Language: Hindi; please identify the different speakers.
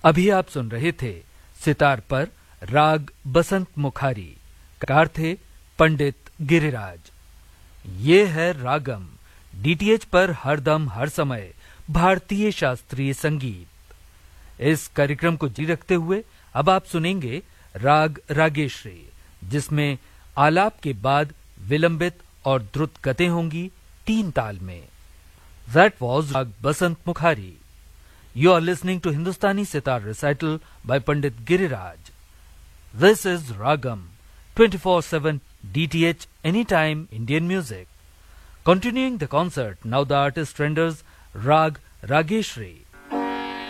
Speaker 1: अभी आप सुन रहे थे सितार पर राग बसंत मुखारी, कार थे पंडित गिरिराज। ये है रागम, डीटीएच पर हरदम हर समय भारतीय शास्त्रीय संगीत। इस कार्यक्रम को जारी रखते हुए अब आप सुनेंगे राग रागेश्री, जिसमें आलाप के बाद विलंबित और द्रुत गतें होंगी 3 ताल में। That was Rag Basant Mukhari. You are listening to Hindustani Sitar Recital by Pandit Giriraj. This is Ragam, 24/7 DTH Anytime Indian Music. Continuing the concert, now the artist renders Rag Rageshri.